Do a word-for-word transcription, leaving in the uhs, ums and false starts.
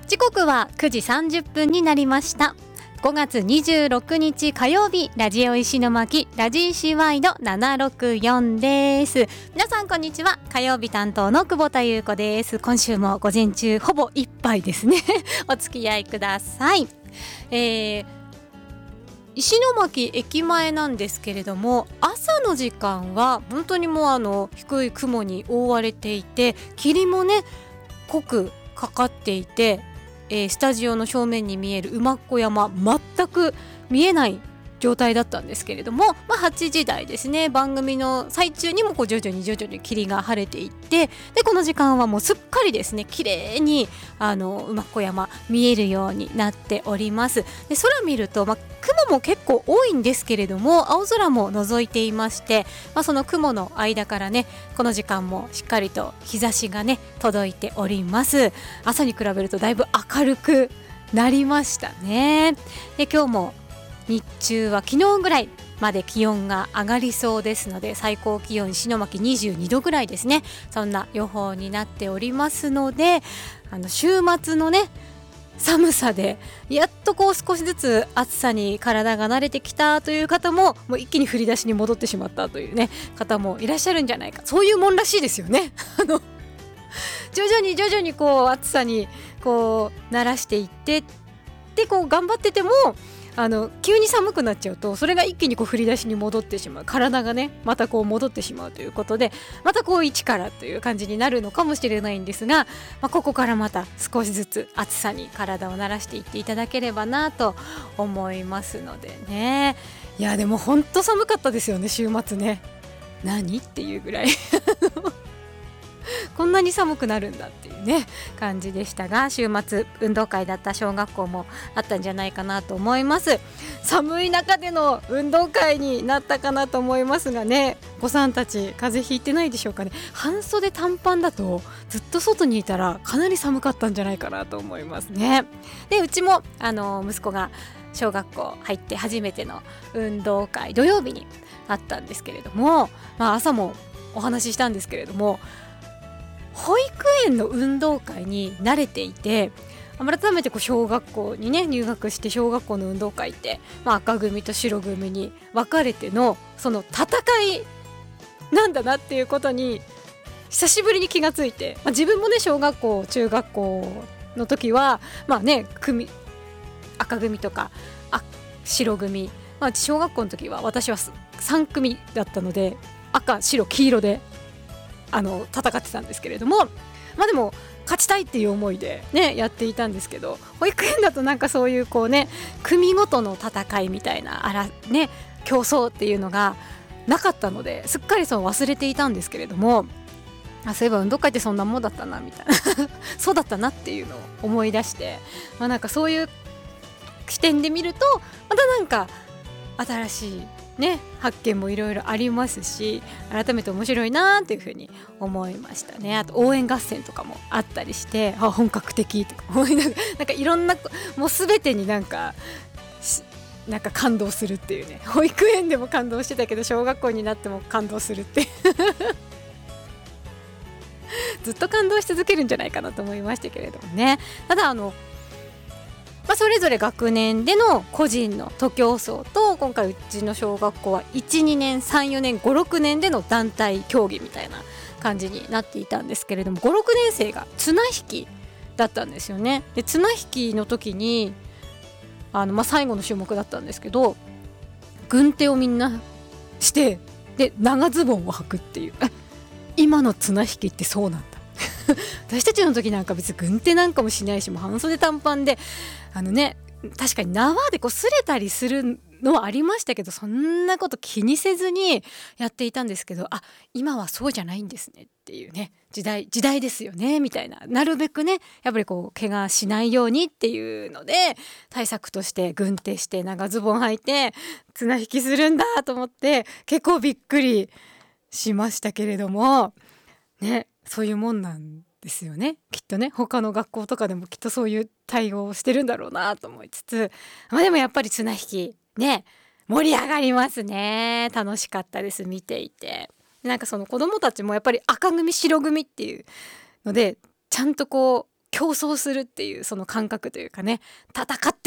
時刻はくじさんじゅっぷんになりました。ごがつにじゅうろくにち火曜日、ラジオ石巻ラジ石ワイドななろくよんです。皆さんこんにちは。火曜日担当の久保田優子です。今週も午前中ほぼいっぱいですねお付き合いください。えー、石巻駅前なんですけれども、朝の時間は本当にもうあの低い雲に覆われていて、霧もね濃くかかっていて、えー、スタジオの正面に見える馬子山全く見えない状態だったんですけれども、まあ、はちじ台ですね、番組の最中にもこう徐々に徐々に霧が晴れていって、でこの時間はもうすっかりですね綺麗にあの馬子山見えるようになっております。で空見ると、まあ、雲も結構多いんですけれども青空も覗いていまして、まあ、その雲の間からねこの時間もしっかりと日差しがね届いております。朝に比べるとだいぶ明るくなりましたね。で今日も日中は昨日ぐらいまで気温が上がりそうですので、最高気温石巻にじゅうにどぐらいですね。そんな予報になっておりますので、あの週末のね寒さでやっとこう少しずつ暑さに体が慣れてきたという方も、もう一気に降り出しに戻ってしまったというね方もいらっしゃるんじゃないか。そういうもんらしいですよねあの徐々に徐々にこう暑さにこう慣らしていってでこう頑張っててもあの急に寒くなっちゃうと、それが一気にこう降り出しに戻ってしまう、体がねまたこう戻ってしまうということで、またこう一からという感じになるのかもしれないんですが、まあ、ここからまた少しずつ暑さに体を慣らしていっていただければなと思いますのでね。いやでも本当寒かったですよね、週末ね。何っていうぐらいこんなに寒くなるんだっていうね感じでしたが、週末運動会だった小学校もあったんじゃないかなと思います。寒い中での運動会になったかなと思いますがね、お子さんたち風邪ひいてないでしょうかね。半袖短パンだとずっと外にいたらかなり寒かったんじゃないかなと思いますね。でうちもあの息子が小学校入って初めての運動会土曜日にあったんですけれども、まあ、朝もお話ししたんですけれども、保育園の運動会に慣れていて、改めてこう小学校にね入学して小学校の運動会って、まあ、赤組と白組に分かれてのその戦いなんだなっていうことに久しぶりに気がついて、まあ、自分もね小学校中学校の時はまあね組赤組とかあ白組、まあ、小学校の時は私はさん組だったので赤白黄色であの戦ってたんですけれども、まあでも勝ちたいっていう思いでねやっていたんですけど、保育園だとなんかそういうこうね組ごとの戦いみたいなあらね競争っていうのがなかったので、すっかりそう忘れていたんですけれども、あそういえば運動会ってそんなもんだったなみたいなそうだったなっていうのを思い出して、まあ、なんかそういう視点で見るとまたなんか新しいね、発見もいろいろありますし、改めて面白いなっていうふうに思いましたね。あと応援合戦とかもあったりして、あ本格的とか思いながら、なんかいろんなもう全てになんかなんか感動するっていうね。保育園でも感動してたけど小学校になっても感動するってずっと感動し続けるんじゃないかなと思いましたけれどもね。ただあのまあ、それぞれ学年での個人の徒競走と、今回うちの小学校はいち、にねん、さん、よねん、ご、ろくねんでの団体競技みたいな感じになっていたんですけれども、ご、ろくねん生が綱引きだったんですよね。で綱引きの時にあの、まあ、最後の種目だったんですけど、軍手をみんなしてで長ズボンを履くっていう、今の綱引きってそうなんだ私たちの時なんか別に軍手なんかもしないし、もう半袖短パンであのね確かに縄でこう擦れたりするのはありましたけど、そんなこと気にせずにやっていたんですけど、あ今はそうじゃないんですねっていうね、時代時代ですよねみたいな、なるべくねやっぱりこう怪我しないようにっていうので対策として軍手して長ズボン履いて綱引きするんだと思って結構びっくりしましたけれどもね、そういうもんなんですよねきっとね。他の学校とかでもきっとそういう対応をしてるんだろうなと思いつつ、まあでもやっぱり綱引きね盛り上がりますね。楽しかったです見ていて。なんかその子どもたちもやっぱり赤組白組っていうのでちゃんとこう競争するっていうその感覚というかね、戦って